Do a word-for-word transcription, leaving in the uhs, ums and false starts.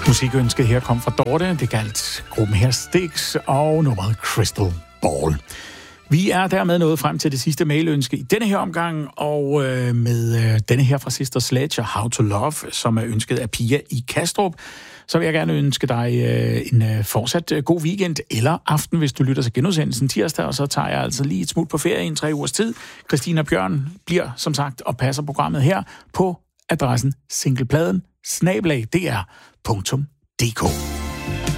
Musikønsket her kom fra Dorte. Det galt gruppen her Styx og nummeret Crystal Ball. Vi er dermed nået frem til det sidste mailønske i denne her omgang, og øh, med øh, denne her fra Sister Sledge, How to Love, som er ønsket af Pia i Kastrup, så vil jeg gerne ønske dig øh, en øh, fortsat øh, god weekend eller aften, hvis du lytter til genudsendelsen tirsdag, og så tager jeg altså lige et smut på ferie i en tre ugers tid. Christina Bjørn bliver, som sagt, og passer programmet her på adressen singlepladen snabel-a d r punktum d k.